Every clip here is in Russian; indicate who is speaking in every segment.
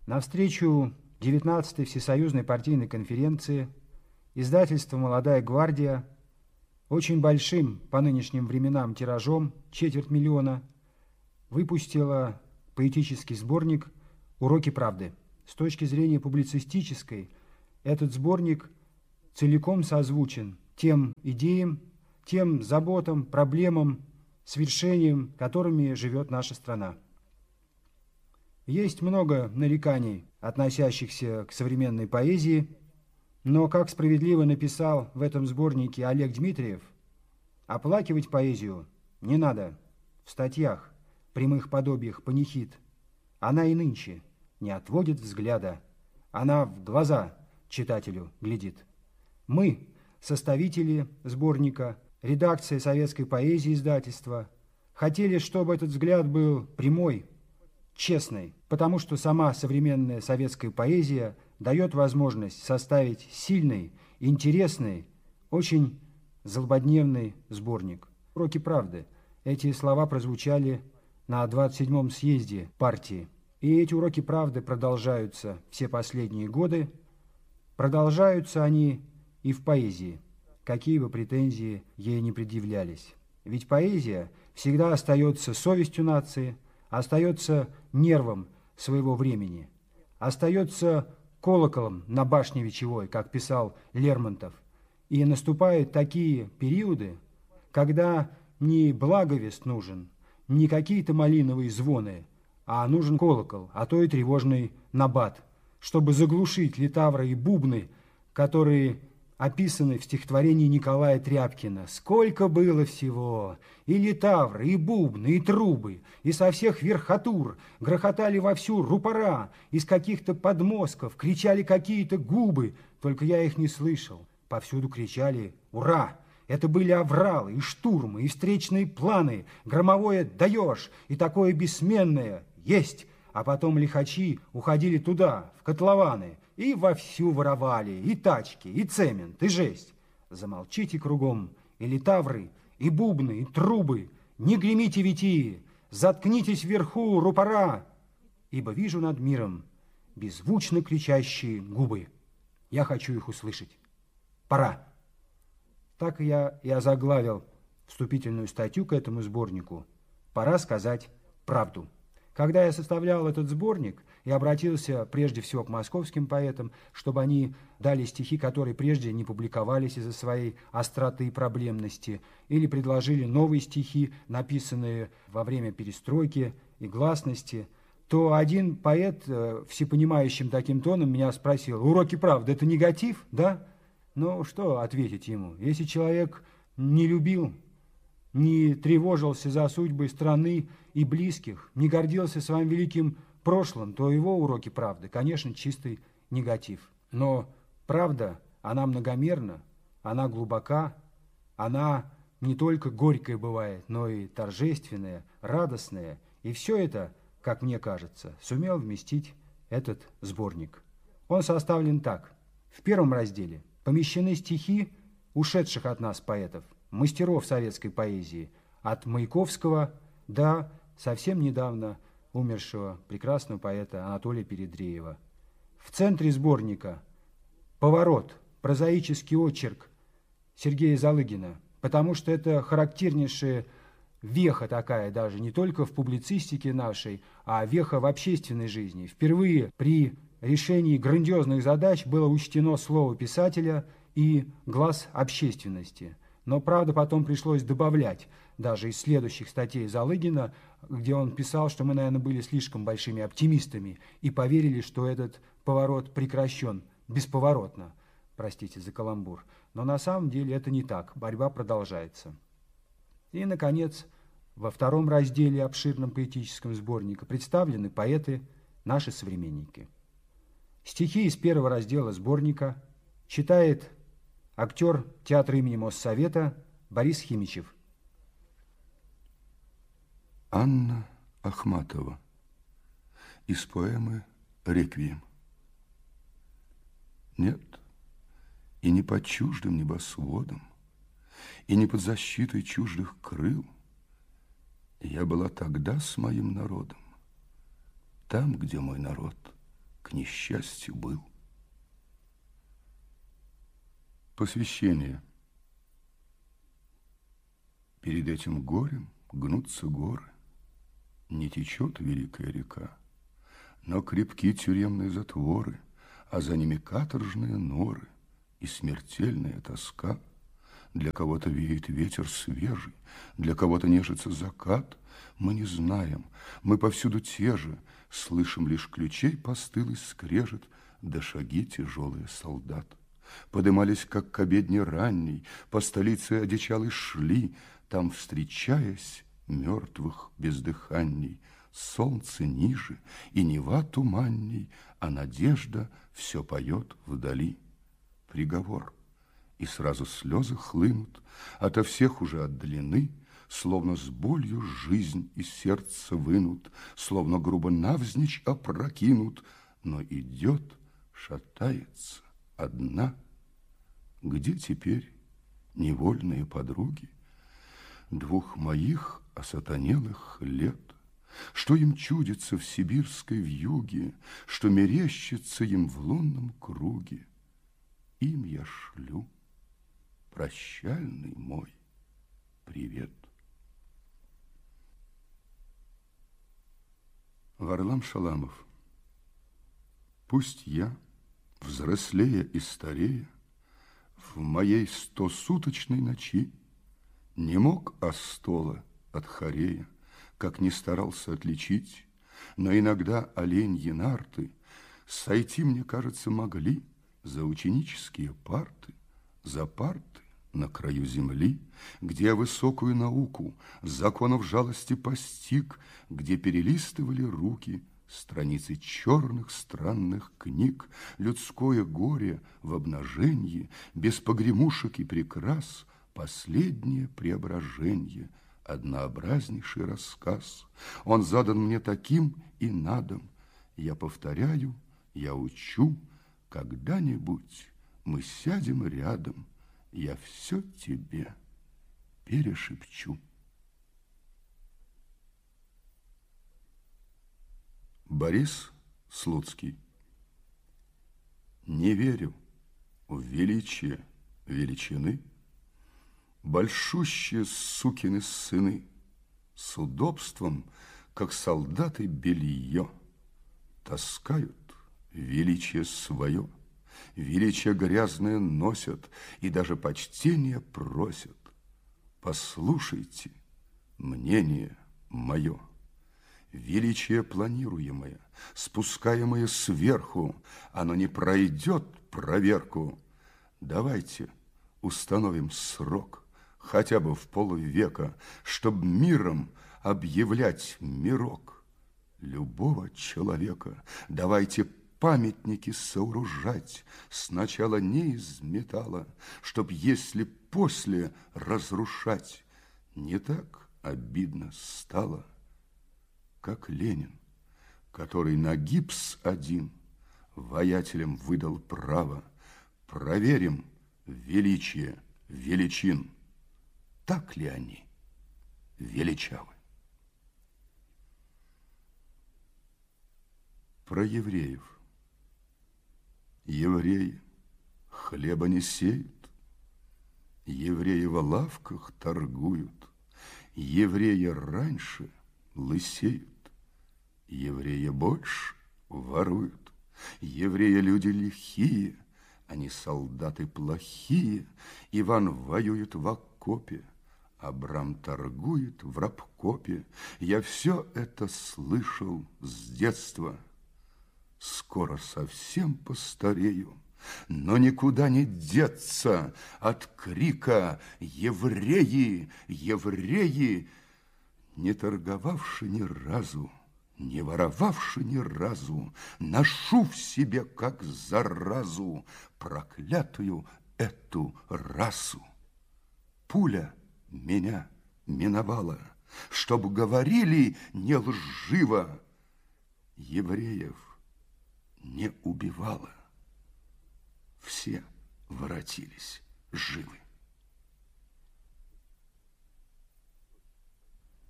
Speaker 1: Навстречу 19-й Всесоюзной партийной конференции издательство «Молодая гвардия» очень большим по нынешним временам тиражом, 250 000, выпустило поэтический сборник «Уроки правды». С точки зрения публицистической, этот сборник целиком созвучен тем идеям, тем заботам, проблемам, свершениям, которыми живет наша страна. Есть много нареканий, относящихся к современной поэзии, но, как справедливо написал в этом сборнике Олег Дмитриев, оплакивать поэзию не надо в статьях, прямых подобиях панихид. Она и нынче не отводит взгляда, она в глаза читателю глядит. Мы, составители сборника, редакция советской поэзии издательства, хотели, чтобы этот взгляд был прямой, честный, потому что сама современная советская поэзия дает возможность составить сильный, интересный, очень злободневный сборник. «Уроки правды». Эти слова прозвучали на 27-м съезде партии. И эти уроки правды продолжаются все последние годы. Продолжаются они и в поэзии, какие бы претензии ей не предъявлялись. Ведь поэзия всегда остается совестью нации, остается нервом своего времени, остается колоколом на башне вечевой, как писал Лермонтов. И наступают такие периоды, когда не благовест нужен, не какие-то малиновые звоны, а нужен колокол, а то и тревожный набат, чтобы заглушить литавры и бубны, которые описаны в стихотворении Николая Тряпкина. Сколько было всего! И литавры, и бубны, и трубы, и со всех верхотур грохотали вовсю рупора, из каких-то подмостков кричали какие-то губы, только я их не слышал. Повсюду кричали «Ура!». Это были авралы, и штурмы, и встречные планы, громовое «даешь» и такое бессменное «есть». А потом лихачи уходили туда, в котлованы, и вовсю воровали и тачки, и цемент, и жесть. Замолчите кругом, и литавры, и бубны, и трубы, не гремите витии, заткнитесь вверху, рупора, ибо вижу над миром беззвучно кричащие губы. Я хочу их услышать. Пора. Так я и озаглавил вступительную статью к этому сборнику. Пора сказать правду. Когда я составлял этот сборник, я обратился прежде всего к московским поэтам, чтобы они дали стихи, которые прежде не публиковались из-за своей остроты и проблемности, или предложили новые стихи, написанные во время перестройки и гласности, то один поэт всепонимающим таким тоном меня спросил: «Уроки правды – это негатив, да?» Ну, что ответить ему? Если человек не любил, не тревожился за судьбы страны и близких, не гордился своим великим прошлым, то его уроки правды, конечно, чистый негатив. Но правда, она многомерна, она глубока, она не только горькая бывает, но и торжественная, радостная. И все это, как мне кажется, сумел вместить этот сборник. Он составлен так. В первом разделе помещены стихи ушедших от нас поэтов, мастеров советской поэзии, от Маяковского до совсем недавно умершего прекрасного поэта Анатолия Передреева. В центре сборника поворот, прозаический очерк Сергея Залыгина, потому что это характернейшая веха такая даже, не только в публицистике нашей, а веха в общественной жизни. Впервые при решении грандиозных задач было учтено слово писателя и глаз общественности. Но, правда, потом пришлось добавлять даже из следующих статей Залыгина, где он писал, что мы, наверное, были слишком большими оптимистами и поверили, что этот поворот прекращен бесповоротно. Простите за каламбур. Но на самом деле это не так. Борьба продолжается. И, наконец, во втором разделе обширном поэтическом сборника представлены поэты, наши современники. Стихи из первого раздела сборника читает актер театра имени Моссовета Борис Химичев.
Speaker 2: Анна Ахматова из поэмы «Реквием». Нет, и не под чуждым небосводом, и не под защитой чуждых крыл я была тогда с моим народом, там, где мой народ к несчастью был. Посвящение. Перед этим горем гнутся горы, не течет великая река, но крепки тюремные затворы, а за ними каторжные норы и смертельная тоска. Для кого-то веет ветер свежий, для кого-то нежится закат. Мы не знаем, мы повсюду те же, слышим лишь ключей постылый скрежет, да шаги тяжелые солдат. Подымались, как к обедне ранней, по столице одичалой шли, там, встречаясь, мертвых бездыханней, солнце ниже и нева туманней, а надежда все поет вдали. Приговор, и сразу слезы хлынут, ото всех уже отдалены, словно с болью жизнь из сердца вынут, словно грубо навзничь опрокинут, но идет, шатается одна. Где теперь невольные подруги двух моих осатанелых лет? Что им чудится в сибирской вьюге, что мерещится им в лунном круге? Им я шлю прощальный мой привет. Варлам Шаламов. Пусть я, взрослея и старея, в моей стосуточной ночи не мог Астола от Хорея, как не старался отличить, но иногда оленьи нарты сойти, мне кажется, могли за ученические парты, за парты на краю земли, где я высокую науку законов жалости постиг, где перелистывали руки страницы черных странных книг, людское горе в обнаженье, без погремушек и прикрас, последнее преображенье, однообразнейший рассказ. Он задан мне таким и надом. Я повторяю, я учу, когда-нибудь мы сядем рядом, я все тебе перешепчу. Борис Слуцкий. Не верю в величие величины, большущие сукины сыны с удобством, как солдаты белье, таскают величие свое, величие грязное носят и даже почтение просят. Послушайте мнение мое. Величие планируемое, спускаемое сверху, оно не пройдет проверку. Давайте установим срок, хотя бы в полвека, чтоб миром объявлять мирок любого человека. Давайте памятники сооружать сначала не из металла, чтоб, если после разрушать, не так обидно стало, как Ленин, который на гипс один воятелям выдал право. Проверим величие величин, так ли они величавы. Про евреев. Евреи хлеба не сеют, евреи в лавках торгуют, евреи раньше лысеют, евреи больше воруют, евреи люди лихие, они солдаты плохие. Иван воюет в окопе, Абрам торгует в рабкопе. Я все это слышал с детства. Скоро совсем постарею, но никуда не деться от крика «Евреи! Евреи!», не торговавши ни разу, не воровавши ни разу, ношу в себе, как заразу, проклятую эту расу. Пуля меня миновала, чтоб говорили не лживо, евреев не убивала. Все воротились живы.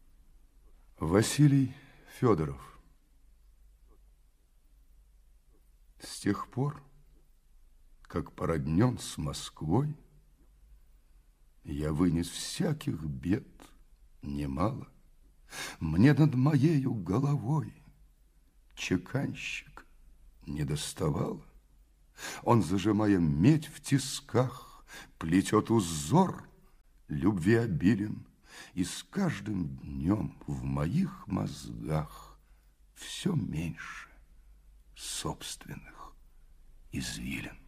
Speaker 2: Василий Федоров. С тех пор, как породнен с Москвой, я вынес всяких бед немало. Мне над моею головой чеканщик не доставал. Он, зажимая медь в тисках, плетет узор любви обилен, и с каждым днем в моих мозгах все меньше собственных извилин.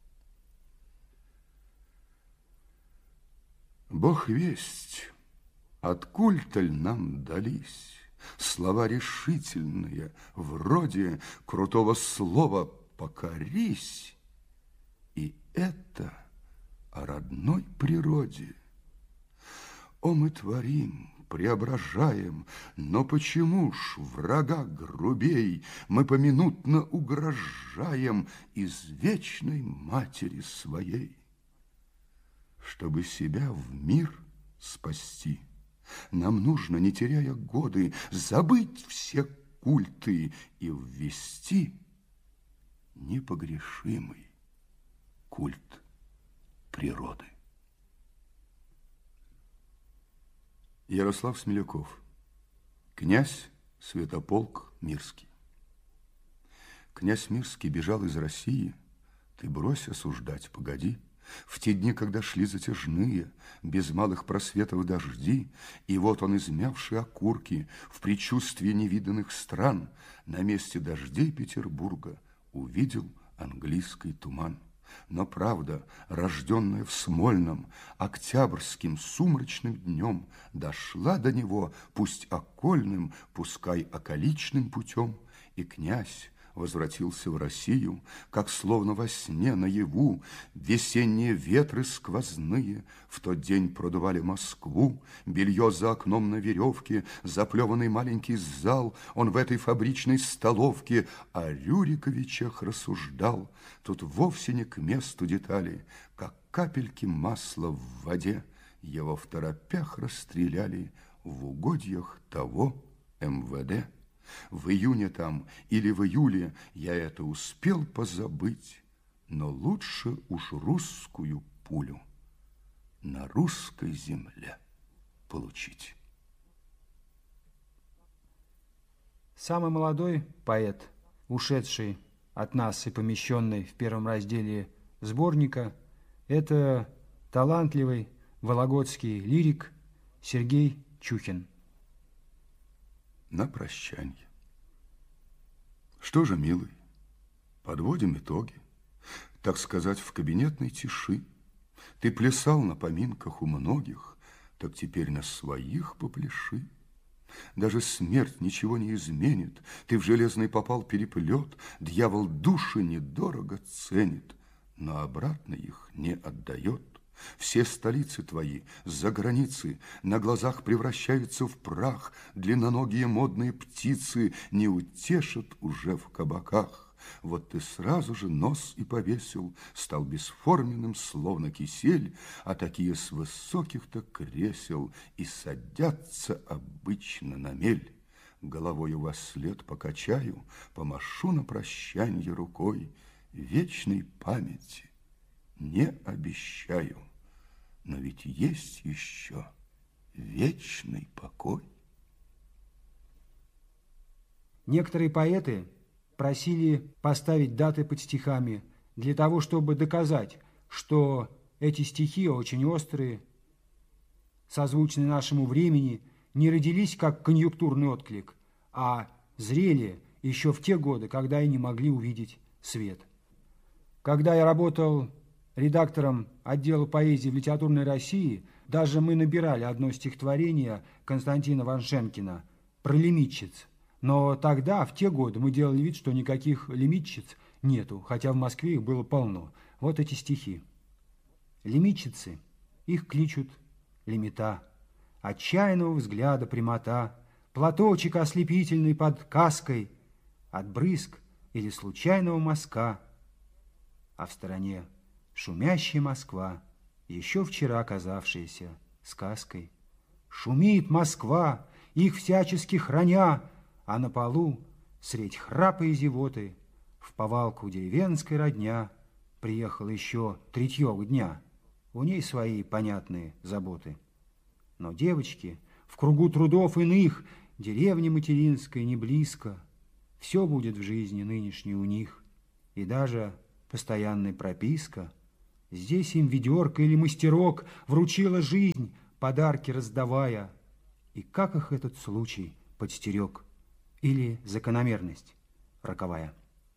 Speaker 2: Бог весть, откуль-то нам дались слова решительные, вроде крутого слова «покорись», и это о родной природе. О, мы творим, преображаем, но почему ж врага грубей мы поминутно угрожаем из вечной матери своей? Чтобы себя в мир спасти, нам нужно, не теряя годы, забыть все культы и ввести непогрешимый культ природы. Ярослав Смеляков, князь Святополк Мирский. Князь Мирский бежал из России, ты брось осуждать, погоди. В те дни, когда шли затяжные, без малых просветов дожди, и вот он, измявший окурки, в предчувствии невиданных стран, на месте дождей Петербурга увидел английский туман. Но правда, рожденная в Смольном, октябрьским сумрачным днем, дошла до него, пусть окольным, пускай околичным путем, и князь возвратился в Россию, как словно во сне наяву. Весенние ветры сквозные в тот день продували Москву, белье за окном на веревке, заплеванный маленький зал, он в этой фабричной столовке о Рюриковичах рассуждал. Тут вовсе не к месту детали, как капельки масла в воде, его в торопях расстреляли в угодьях того МВД. В июне там или в июле я это успел позабыть, но лучше уж русскую пулю на русской земле получить.
Speaker 1: Самый молодой поэт, ушедший от нас и помещенный в первом разделе сборника, это талантливый вологодский лирик Сергей Чухин.
Speaker 2: На прощанье. Что же, милый, подводим итоги, так сказать, в кабинетной тиши. Ты плясал на поминках у многих, так теперь на своих попляши. Даже смерть ничего не изменит, ты в железный попал переплет, дьявол души недорого ценит, но обратно их не отдает. Все столицы твои за границы на глазах превращаются в прах, длинноногие модные птицы не утешат уже в кабаках. Вот ты сразу же нос и повесил, стал бесформенным, словно кисель, а такие с высоких-то кресел и садятся обычно на мель. Головою во след покачаю, помашу на прощанье рукой, вечной памяти не обещаю, но ведь есть еще вечный покой.
Speaker 1: Некоторые поэты просили поставить даты под стихами для того, чтобы доказать, что эти стихи очень острые, созвучны нашему времени, не родились как конъюнктурный отклик, а зрели еще в те годы, когда и не могли увидеть свет. Когда я работал редактором отдела поэзии в «Литературной России», даже мы набирали одно стихотворение Константина Ваншенкина про лимитчиц. Но тогда, в те годы, мы делали вид, что никаких лимитчиц нету, хотя в Москве их было полно. Вот эти стихи. Лимитчицы, их кличут лимита, отчаянного взгляда прямота, платочек ослепительный под каской, от брызг или случайного мазка, а в стороне шумящая Москва, еще вчера казавшаяся сказкой. Шумит Москва, их всячески храня, а на полу, средь храпа и зевоты, в повалку деревенской родня приехала еще третьего дня. У ней свои понятные заботы. Но девочки в кругу трудов иных, деревня материнская не близко. Все будет в жизни нынешней у них, и даже постоянная прописка. Здесь им ведерко или мастерок вручила жизнь, подарки раздавая. И как их этот случай подстерег? Или закономерность роковая?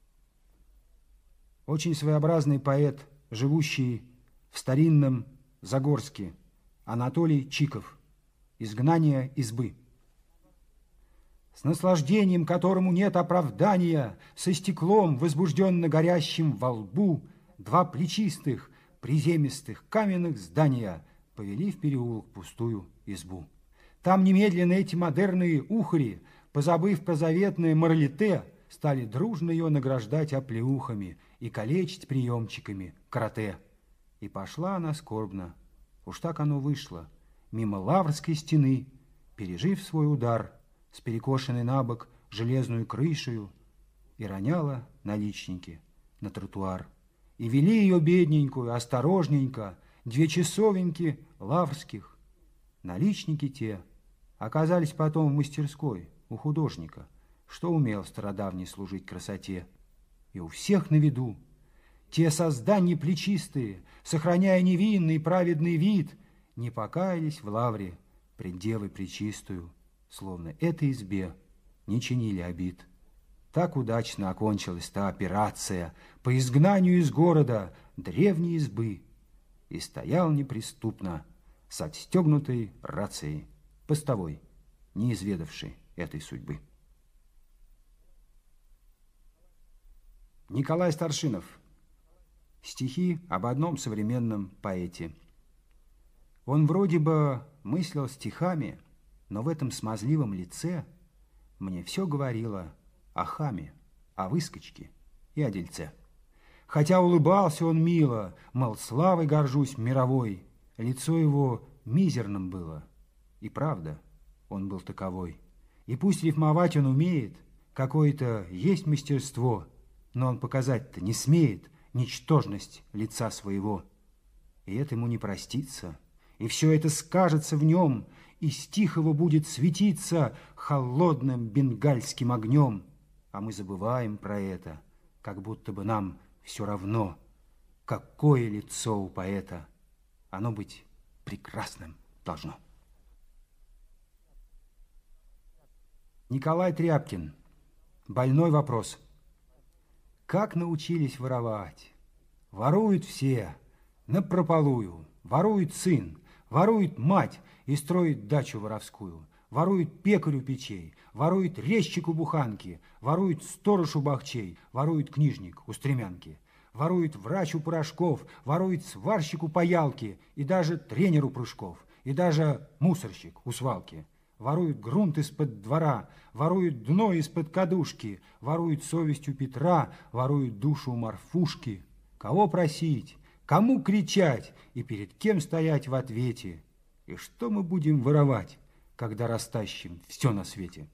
Speaker 1: Очень своеобразный поэт, живущий в старинном Загорске, Анатолий Чиков. «Изгнание избы». С наслаждением, которому нет оправдания, со стеклом, возбужденно горящим во лбу, два плечистых, приземистых каменных здания повели в переулок пустую избу. Там немедленно эти модерные ухари, позабыв про заветное моралите, стали дружно ее награждать оплеухами и калечить приемчиками карате. И пошла она скорбно, уж так оно вышло, мимо Лаврской стены, пережив свой удар с перекошенной на бок железную крышею, и роняла наличники на тротуар. И вели ее бедненькую, осторожненько, 2 часовеньки лаврских. Наличники те оказались потом в мастерской у художника, что умел стародавний служить красоте. И у всех на виду те создания плечистые, сохраняя невинный праведный вид, не покаялись в лавре пред девой пречистую, словно этой избе не чинили обид. Так удачно окончилась та операция по изгнанию из города древней избы, и стоял неприступно с отстегнутой рацией постовой, не изведавший этой судьбы. Николай Старшинов. Стихи об одном современном поэте. Он вроде бы мыслил стихами, но в этом смазливом лице мне все говорило о хаме, о выскочке и о дельце. Хотя улыбался он мило, мол, славой горжусь мировой, лицо его мизерным было. И правда, он был таковой. И пусть рифмовать он умеет, какое-то есть мастерство, но он показать-то не смеет ничтожность лица своего. И это ему не простится, и все это скажется в нем, и стих его будет светиться холодным бенгальским огнем. А мы забываем про это, как будто бы нам все равно, какое лицо у поэта. Оно быть прекрасным должно. Николай Тряпкин. Больной вопрос. Как научились воровать? Воруют все, напропалую. Ворует сын, ворует мать и строит дачу воровскую. Ворует пекарю печей, ворует резчику буханки, ворует сторож у бахчей, ворует книжник у стремянки, ворует врач у порошков, ворует сварщик у паялки и даже тренер у прыжков, и даже мусорщик у свалки. Ворует грунт из-под двора, ворует дно из-под кадушки, ворует совесть у Петра, ворует душу у Марфушки. Кого просить, кому кричать и перед кем стоять в ответе? И что мы будем воровать, когда растащим все на свете?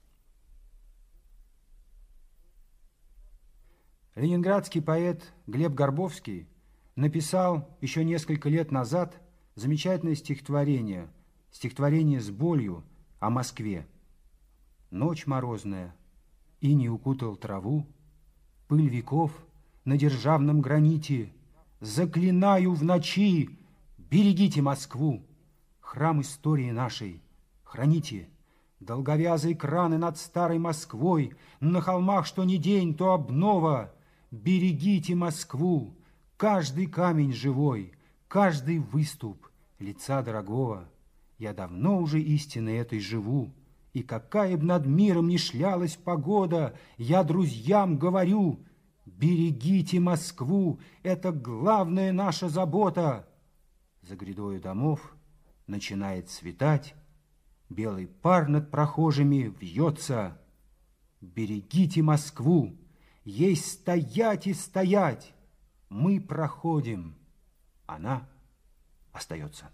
Speaker 1: Ленинградский поэт Глеб Горбовский написал еще несколько лет назад замечательное стихотворение с болью о Москве. Ночь морозная, иней укутал траву, пыль веков на державном граните. Заклинаю в ночи, берегите Москву, храм истории нашей храните. Долговязые краны над старой Москвой, на холмах что ни день, то обнова. Берегите Москву, каждый камень живой, каждый выступ лица дорогого. Я давно уже истины этой живу, и какая б над миром ни шлялась погода, я друзьям говорю: берегите Москву, это главная наша забота. За грядою домов начинает светать, белый пар над прохожими вьется. Берегите Москву, ей стоять и стоять. Мы проходим, она остается.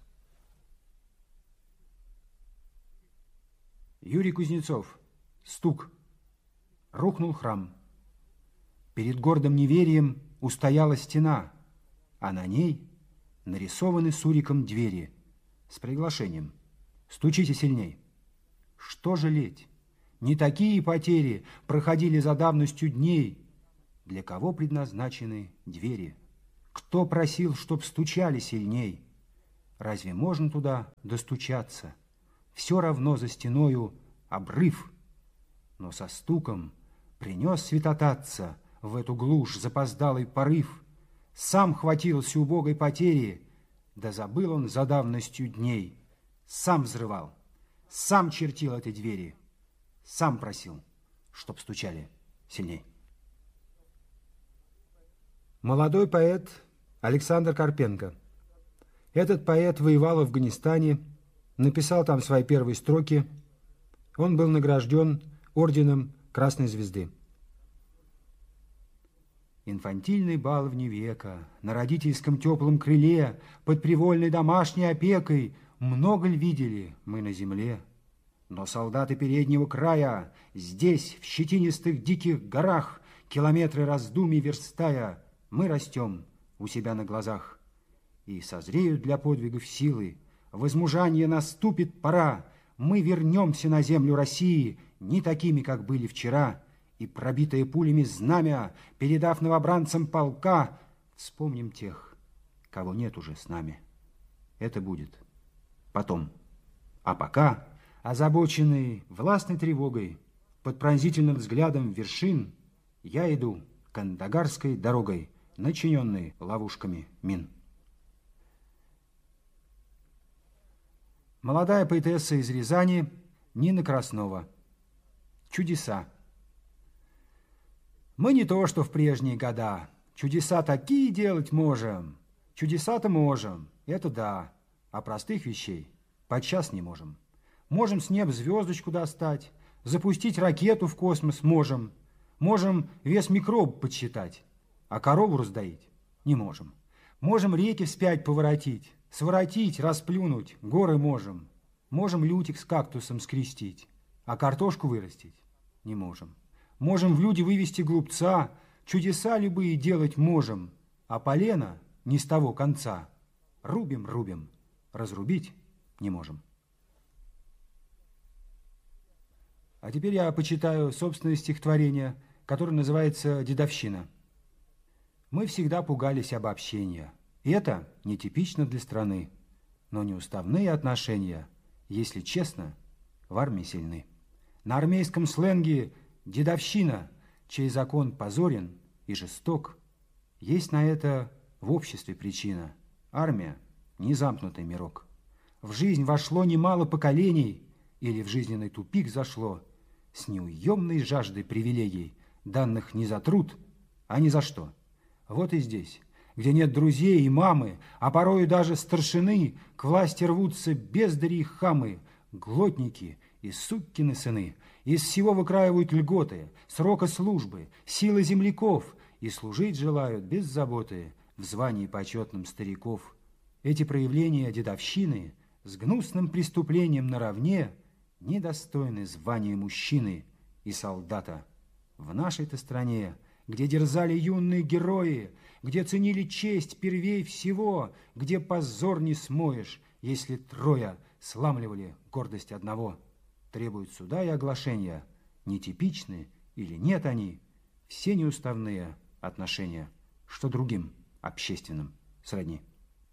Speaker 1: Юрий Кузнецов. Стук. Рухнул храм. Перед гордым неверием устояла стена, а на ней нарисованы суриком двери с приглашением: «Стучите сильней». Что жалеть? Не такие потери проходили за давностью дней. Для кого предназначены двери? Кто просил, чтоб стучали сильней? Разве можно туда достучаться? Все равно за стеною обрыв. Но со стуком принес святотатца в эту глушь запоздалый порыв. Сам хватился убогой потери, да забыл он за давностью дней. Сам взрывал, сам чертил эти двери, сам просил, чтоб стучали сильней. Молодой поэт Александр Карпенко. Этот поэт воевал в Афганистане, написал там свои первые строки. Он был награжден орденом Красной Звезды. Инфантильный баловни века, на родительском теплом крыле, под привольной домашней опекой, много ль видели мы на земле? Но солдаты переднего края, здесь, в щетинистых диких горах, километры раздумий верстая, мы растем у себя на глазах. И созреют для подвигов силы, возмужанье наступит пора, мы вернемся на землю России, не такими, как были вчера, и, пробитое пулями знамя, передав новобранцам полка, вспомним тех, кого нет уже с нами. Это будет потом. А пока, озабоченный властной тревогой, под пронзительным взглядом вершин, я иду кандагарской дорогой, начиненной ловушками мин. Молодая поэтесса из Рязани Нина Краснова. Чудеса. Мы не то, что в прежние года. Чудеса такие делать можем. Чудеса-то можем, это да. А простых вещей подчас не можем. Можем с неба звездочку достать, запустить ракету в космос можем. Можем вес микроб подсчитать, а корову раздоить не можем. Можем реки вспять поворотить, своротить, расплюнуть, горы можем. Можем лютик с кактусом скрестить, а картошку вырастить не можем. Можем в люди вывести глупца, чудеса любые делать можем, а полено не с того конца. Рубим, рубим, разрубить не можем. А теперь я почитаю собственное стихотворение, которое называется «Дедовщина». Мы всегда пугались обобщения. И это нетипично для страны, но неуставные отношения, если честно, в армии сильны. На армейском сленге дедовщина, чей закон позорен и жесток. Есть на это в обществе причина. Армия – незамкнутый мирок. В жизнь вошло немало поколений, или в жизненный тупик зашло, с неуемной жаждой привилегий, данных не за труд, а ни за что. Вот и здесь, где нет друзей и мамы, а порою даже старшины, к власти рвутся бездари и хамы, глотники и суккины сыны. Из всего выкраивают льготы, срока службы, силы земляков и служить желают без заботы в звании почетным стариков. Эти проявления дедовщины с гнусным преступлением наравне недостойны звания мужчины и солдата. В нашей-то стране, где дерзали юные герои, где ценили честь первей всего, где позор не смоешь, если трое сламливали гордость одного. Требуют суда и оглашения, нетипичны или нет они, все неуставные отношения, что другим общественным сродни.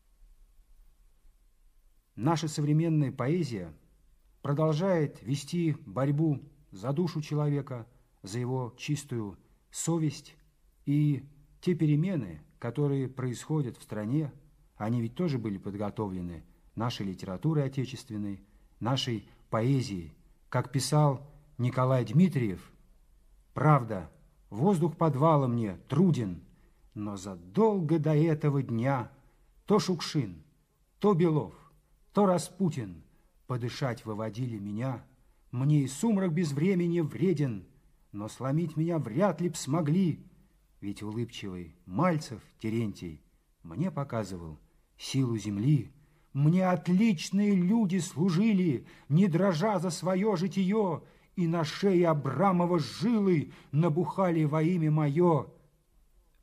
Speaker 1: Наша современная поэзия продолжает вести борьбу за душу человека, за его чистую совесть, и те перемены, которые происходят в стране, они ведь тоже были подготовлены нашей литературой отечественной, нашей поэзией. Как писал Николай Дмитриев: «Правда, воздух подвала мне труден, но задолго до этого дня то Шукшин, то Белов, то Распутин подышать выводили меня. Мне и сумрак без времени вреден, но сломить меня вряд ли б смогли, ведь улыбчивый Мальцев Терентий мне показывал силу земли. Мне отличные люди служили, не дрожа за свое житие, и на шее Абрамова жилы набухали во имя мое.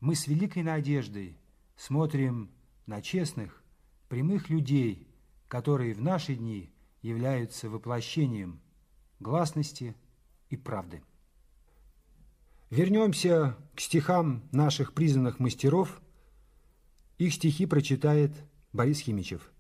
Speaker 1: мы с великой надеждой смотрим на честных, прямых людей, которые в наши дни являются воплощением гласности и правды. Вернемся к стихам наших признанных мастеров. Их стихи прочитает Борис Химичев.